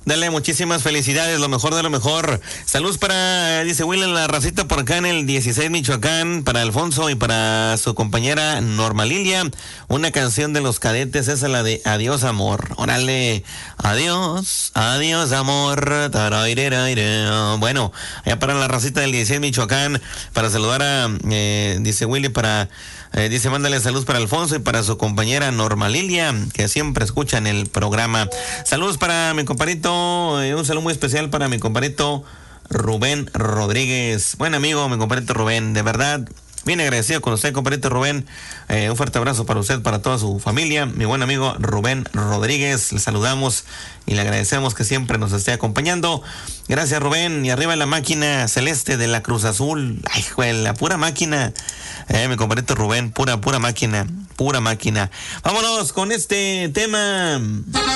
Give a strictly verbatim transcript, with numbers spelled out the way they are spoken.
Dale muchísimas felicidades, lo mejor de lo mejor. Saludos para, dice Will, la racita por acá en el dieciséis Michoacán, para Alfonso y para su compañera Norma Lilia. Una canción de los Cadetes, esa es la de Adiós Amor. Órale, adiós, adiós amor. Taraireraire. Bueno, allá para la racita del dieciséis Michoacán, para saludar a, eh, dice Willy, para... Eh, dice, mándale saludos para Alfonso y para su compañera Norma Lilia, que siempre escuchan el programa. Saludos para mi compadrito, eh, un saludo muy especial para mi compadrito Rubén Rodríguez. Buen amigo, mi compadrito Rubén, de verdad, bien agradecido con usted, compadrito Rubén. Eh, un fuerte abrazo para usted, para toda su familia. Mi buen amigo Rubén Rodríguez, le saludamos y le agradecemos que siempre nos esté acompañando. Gracias, Rubén. Y arriba la máquina celeste de la Cruz Azul. Ay, güey, la pura máquina. Eh, mi compadrito Rubén, pura, pura máquina, pura máquina. Vámonos con este tema.